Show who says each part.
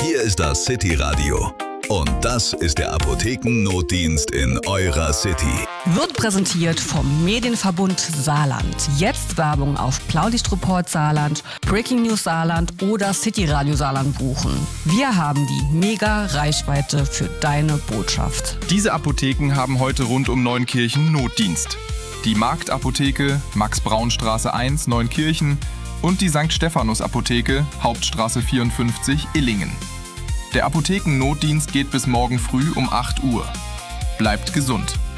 Speaker 1: Hier ist das City Radio. Und das ist der Apothekennotdienst in eurer City.
Speaker 2: Wird präsentiert vom Medienverbund Saarland. Jetzt Werbung auf Blaulichtreport Saarland, Breaking News Saarland oder City Radio Saarland buchen. Wir haben die Mega-Reichweite für deine Botschaft.
Speaker 3: Diese Apotheken haben heute rund um Neunkirchen Notdienst. Die Marktapotheke, Max-Braun-Straße 1, Neunkirchen und die St. Stephanus Apotheke, Hauptstraße 54, Illingen. Der Apothekennotdienst geht bis morgen früh um 8 Uhr. Bleibt gesund.